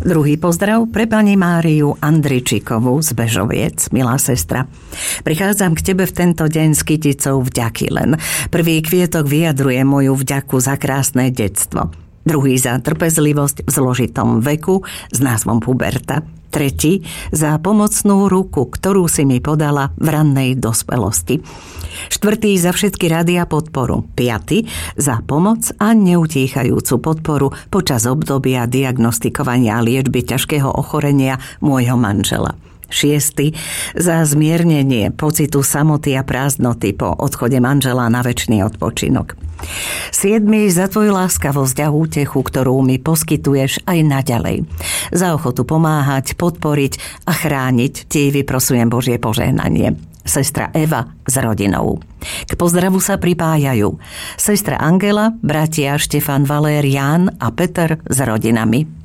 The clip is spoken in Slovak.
Druhý pozdrav pre pani Máriu Andričikovú z Bežoviec. Milá sestra, prichádzam k tebe v tento deň s kyticou vďaky len. Prvý kvietok vyjadruje moju vďaku za krásne detstvo. Druhý za trpezlivosť v zložitom veku s názvom puberta. Tretí za pomocnú ruku, ktorú si mi podala v rannej dospelosti. Štvrtý za všetky rady a podporu. Piaty za pomoc a neutíchajúcu podporu počas obdobia diagnostikovania a liečby ťažkého ochorenia môjho manžela. Šiesty za zmiernenie pocitu samoty a prázdnoty po odchode manžela na večný odpočinok. Siedmy za tvoju láskavosť a útechu, ktorú mi poskytuješ aj naďalej. Za ochotu pomáhať, podporiť a chrániť ti vyprosujem Božie požehnanie. Sestra Eva s rodinou. K pozdravu sa pripájajú sestra Angela, bratia Štefan, Valér, Ján a Peter s rodinami.